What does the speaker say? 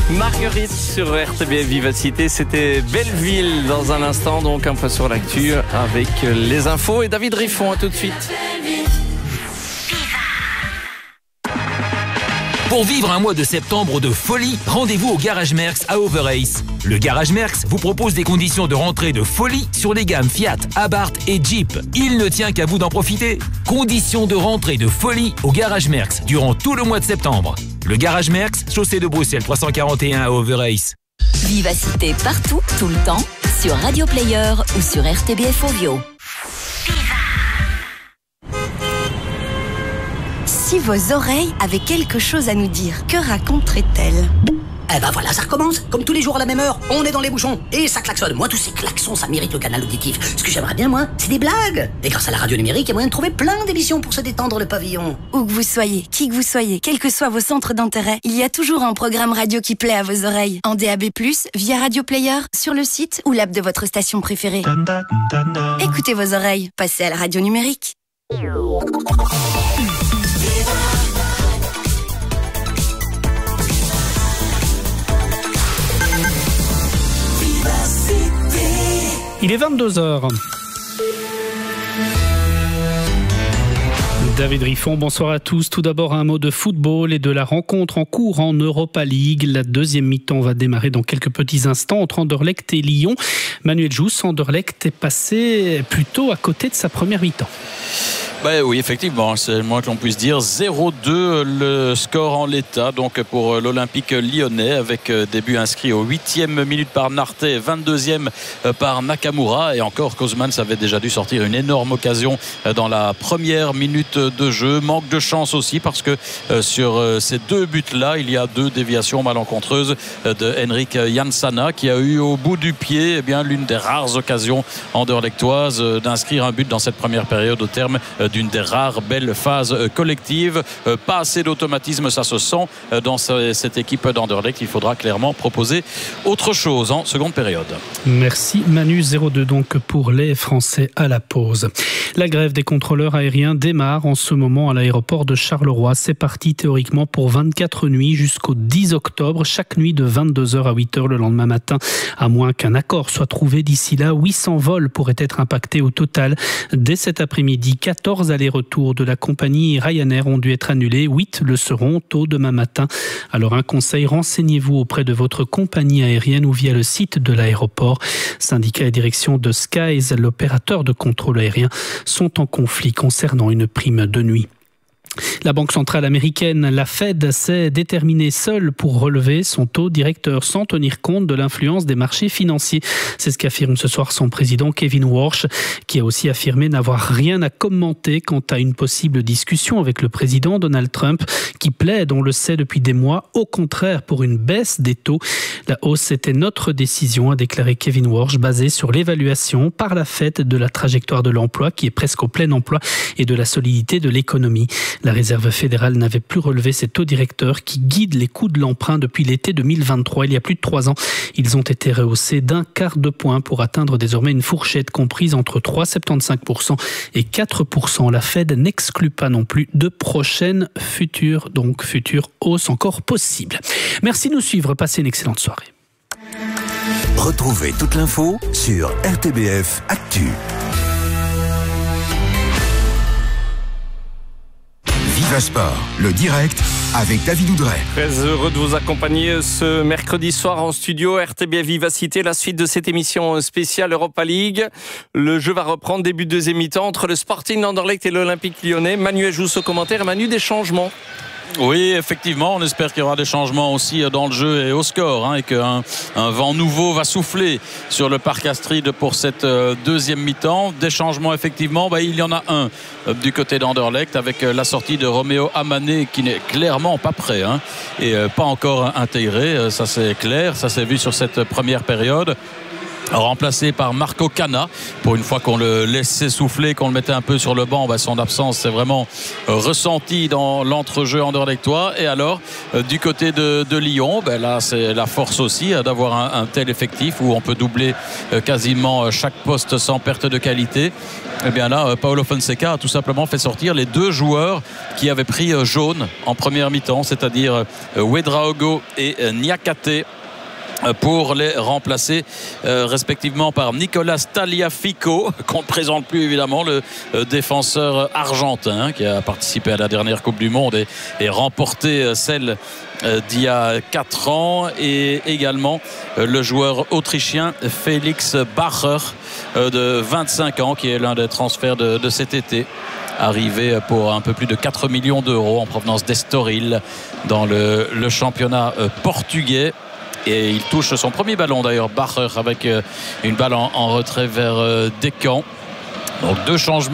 Marguerite sur RTBF Vivacité, c'était Belleville dans un instant, donc un peu sur l'actu avec les infos et David Riffon, à tout de suite. Pour vivre un mois de septembre de folie, rendez-vous au Garage Merckx à Overace. Le Garage Merckx vous propose des conditions de rentrée de folie sur les gammes Fiat, Abarth et Jeep. Il ne tient qu'à vous d'en profiter. Conditions de rentrée de folie au Garage Merckx durant tout le mois de septembre. Le Garage Merckx, chaussée de Bruxelles 341 à Overace. Vivacité partout, tout le temps, sur Radio Player ou sur RTBF Ovio. Si vos oreilles avaient quelque chose à nous dire, que raconterait-elle ? Eh ben voilà, ça recommence. Comme tous les jours à la même heure, on est dans les bouchons. Et ça klaxonne. Moi, tous ces klaxons, ça mérite le canal auditif. Ce que j'aimerais bien, moi, c'est des blagues. Et grâce à la radio numérique, il y a moyen de trouver plein d'émissions pour se détendre le pavillon. Où que vous soyez, qui que vous soyez, quels que soient vos centres d'intérêt, il y a toujours un programme radio qui plaît à vos oreilles. En DAB+, via Radio Player, sur le site ou l'app de votre station préférée. Écoutez vos oreilles, passez à la radio numérique. Il est 22h. David Riffon, bonsoir à tous. Tout d'abord, un mot de football et de la rencontre en cours en Europa League. La deuxième mi-temps va démarrer dans quelques petits instants entre Anderlecht et Lyon. Manuel Jousse, Anderlecht est passé plutôt à côté de sa première mi-temps. Oui, effectivement, c'est le moins que l'on puisse dire. 0-2 le score en l'état, donc pour l'Olympique lyonnais, avec début inscrit au 8e minute par Narté, 22e par Nakamura. Et encore, Kozmans avait déjà dû sortir une énorme occasion dans la première minute de jeu. Manque de chance aussi, parce que sur ces deux buts-là, il y a deux déviations malencontreuses de Henrik Jansana, qui a eu au bout du pied l'une des rares occasions anderlechtoises d'inscrire un but dans cette première période au terme d'une des rares belles phases collectives. Pas assez d'automatisme, ça se sent dans cette équipe d'Anderlecht. Il faudra clairement proposer autre chose en seconde période. Merci Manu. 0-2 donc pour les Français à la pause. La grève des contrôleurs aériens démarre en ce moment à l'aéroport de Charleroi. C'est parti théoriquement pour 24 nuits jusqu'au 10 octobre. Chaque nuit de 22h à 8h le lendemain matin, à moins qu'un accord soit trouvé d'ici là. 800 vols pourraient être impactés au total. Dès cet après-midi, 14 allers-retours de la compagnie Ryanair ont dû être annulés. 8 le seront tôt demain matin. Alors un conseil, renseignez-vous auprès de votre compagnie aérienne ou via le site de l'aéroport. Syndicats et direction de Skies, l'opérateur de contrôle aérien, sont en conflit concernant une prime de nuit. La Banque centrale américaine, la Fed, s'est déterminée seule pour relever son taux directeur sans tenir compte de l'influence des marchés financiers. C'est ce qu'affirme ce soir son président Kevin Warsh, qui a aussi affirmé n'avoir rien à commenter quant à une possible discussion avec le président Donald Trump, qui plaide, on le sait depuis des mois, au contraire pour une baisse des taux. La hausse était notre décision, a déclaré Kevin Warsh, basée sur l'évaluation par la Fed de la trajectoire de l'emploi, qui est presque au plein emploi, et de la solidité de l'économie. La Réserve fédérale n'avait plus relevé ses taux directeurs qui guident les coûts de l'emprunt depuis l'été 2023. Il y a plus de 3 ans, ils ont été rehaussés d'1/4 de point pour atteindre désormais une fourchette comprise entre 3,75% et 4%. La Fed n'exclut pas non plus de prochaines futures hausses encore possibles. Merci de nous suivre. Passez une excellente soirée. Retrouvez toute l'info sur RTBF Actu. Viva Sport, le direct avec David Oudret. Très heureux de vous accompagner ce mercredi soir en studio RTBF Vivacité. La suite de cette émission spéciale Europa League. Le jeu va reprendre début de deuxième mi-temps entre le Sporting Anderlecht et l'Olympique lyonnais. Manuel Jousse au commentaire. Manu, des changements? Oui, effectivement, on espère qu'il y aura des changements aussi dans le jeu et au score, et qu'un vent nouveau va souffler sur le parc Astrid pour cette deuxième mi-temps. Des changements, effectivement, il y en a un du côté d'Anderlecht avec la sortie de Roméo Amané qui n'est clairement pas prêt et pas encore intégré, ça c'est clair, ça s'est vu sur cette première période. remplacé par Marco Cana. Pour une fois qu'on le laissait souffler, qu'on le mettait un peu sur le banc, son absence c'est vraiment ressenti dans l'entrejeu anderlechtois. Et alors du côté de Lyon, là c'est la force aussi d'avoir un tel effectif où on peut doubler quasiment chaque poste sans perte de qualité. Et bien là, Paulo Fonseca a tout simplement fait sortir les 2 joueurs qui avaient pris jaune en première mi-temps, c'est-à-dire Ouedraogo et Niakate, pour les remplacer respectivement par Nicolas Tagliafico, qu'on ne présente plus évidemment, le défenseur argentin qui a participé à la dernière Coupe du Monde et remporté celle d'il y a 4 ans, et également le joueur autrichien Felix Bacher de 25 ans qui est l'un des transferts de cet été, arrivé pour un peu plus de 4 millions d'euros en provenance d'Estoril dans le championnat portugais. Et il touche son premier ballon d'ailleurs, Bacher, avec une balle en retrait vers Descamps. Donc 2 changements